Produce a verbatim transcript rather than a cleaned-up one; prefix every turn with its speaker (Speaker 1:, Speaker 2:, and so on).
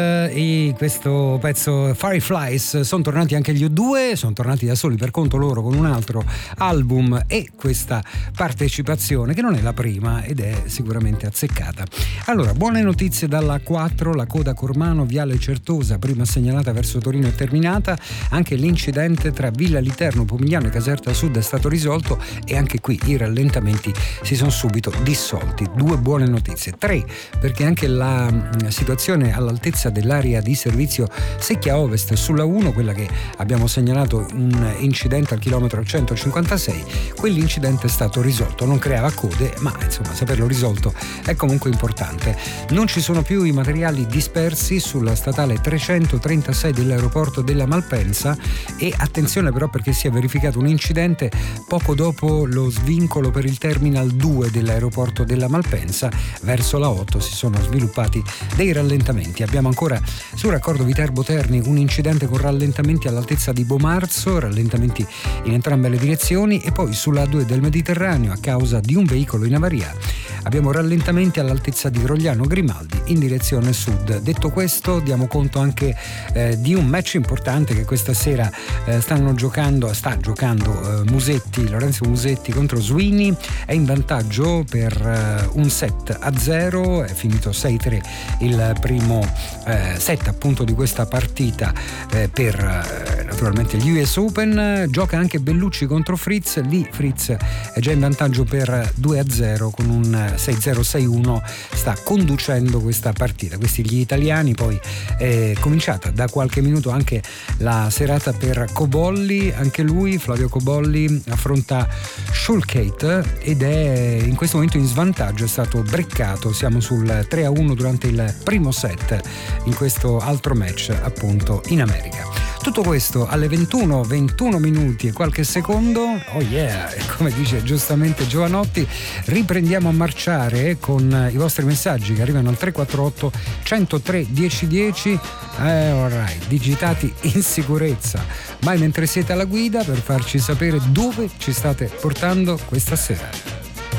Speaker 1: E questo pezzo Fireflies, sono tornati anche gli U due, sono tornati da soli per conto loro con un altro album e questa partecipazione che non è la prima ed è sicuramente azzeccata. Allora, buone notizie dalla quattro, la coda Cormano Viale Certosa, prima segnalata verso Torino è terminata, anche l'incidente tra Villa Literno, Pomigliano e Caserta Sud è stato risolto e anche qui i rallentamenti si sono subito dissolti. Due buone notizie. Tre, perché anche la situazione all'altezza dell'area di servizio Secchia Ovest sulla uno, quella che abbiamo segnalato un incidente al chilometro centocinquantasei, quell'incidente è stato risolto, non creava code, ma insomma saperlo risolto è comunque importante. Non ci sono più i materiali dispersi sulla statale trecentotrentasei dell'aeroporto della Malpensa e attenzione però perché si è verificato un incidente poco dopo lo svincolo per il terminal due dell'aeroporto della Malpensa, verso la otto si sono sviluppati dei rallentamenti. Abbiamo ancora sul raccordo Viterbo-Terni un incidente con rallentamenti all'altezza di Bomarzo, rallentamenti in entrambe le direzioni, e poi sulla A due del Mediterraneo a causa di un veicolo in avaria abbiamo rallentamenti all'altezza di Rogliano Grimaldi in direzione sud. Detto questo, diamo conto anche eh, di un match importante che questa sera eh, stanno giocando sta giocando eh, Musetti, Lorenzo Musetti contro Sweeney, è in vantaggio per eh, un set a zero, è finito sei tre il primo eh, set appunto di questa partita eh, per eh, naturalmente gli U S Open. Gioca anche Bellucci contro Fritz, lì Fritz è già in vantaggio per due a zero con un sei zero sei uno, sta conducendo questa partita. Questi gli italiani. Poi è cominciata da qualche minuto anche la serata per Cobolli, anche lui Flavio Cobolli affronta Schulkate ed è in questo momento in svantaggio, è stato breccato, siamo sul tre a uno durante il primo set in questo altro match appunto in America. Tutto questo alle ventuno ventuno minuti e qualche secondo. Oh yeah, come dice giustamente Giovanotti, riprendiamo a marciare con i vostri messaggi che arrivano al tre quattro otto centotré dieci dieci. Eh, alright, digitati in sicurezza, mai mentre siete alla guida, per farci sapere dove ci state portando questa sera.